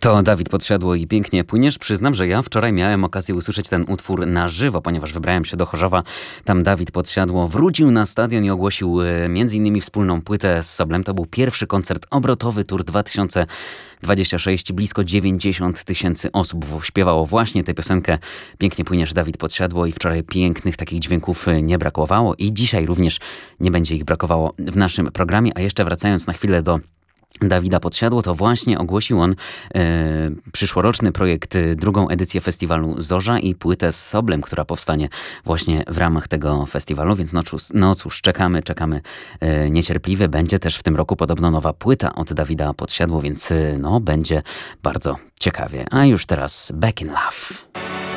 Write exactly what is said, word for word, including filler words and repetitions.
To Dawid Podsiadło i Pięknie płyniesz. Przyznam, że ja wczoraj miałem okazję usłyszeć ten utwór na żywo, ponieważ wybrałem się do Chorzowa. Tam Dawid Podsiadło wrócił na stadion i ogłosił e, między innymi wspólną płytę z Soblem. To był pierwszy koncert obrotowy Tour dwa tysiące dwudziesty szósty. Blisko dziewięćdziesiąt tysięcy osób śpiewało właśnie tę piosenkę Pięknie płyniesz, Dawid Podsiadło, i wczoraj pięknych takich dźwięków nie brakowało i dzisiaj również nie będzie ich brakowało w naszym programie. A jeszcze wracając na chwilę do Dawida Podsiadło, to właśnie ogłosił on e, przyszłoroczny projekt, e, drugą edycję festiwalu Zorza i płytę z Soblem, która powstanie właśnie w ramach tego festiwalu, więc no cóż, no cóż czekamy, czekamy e, niecierpliwie. Będzie też w tym roku podobno nowa płyta od Dawida Podsiadło, więc e, no będzie bardzo ciekawie. A już teraz Back in Love.